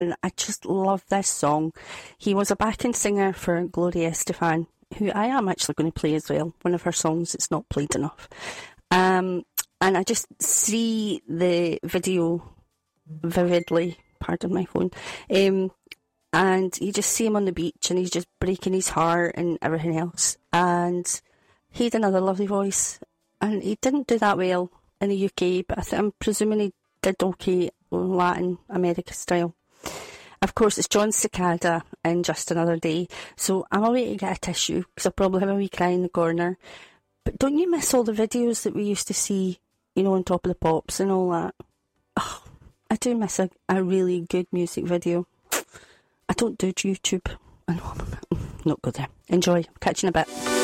and I just love this song. He was a backing singer for Gloria Estefan, who I am actually going to play as well. One of her songs that's not played enough. And I just see the video vividly, pardon my phone, and you just see him on the beach and he's just breaking his heart and everything else. And he had another lovely voice, and he didn't do that well in the UK, but I'm presuming he did okay Latin America style. Of course, it's John Cicada in Just Another Day, so I'm away to get a tissue because I'll probably have a wee cry in the corner. But don't you miss all the videos that we used to see, you know, on Top of the Pops and all that? Oh, I do miss a really good music video. I don't do YouTube. I know, not go there. Enjoy. Catch you in a bit.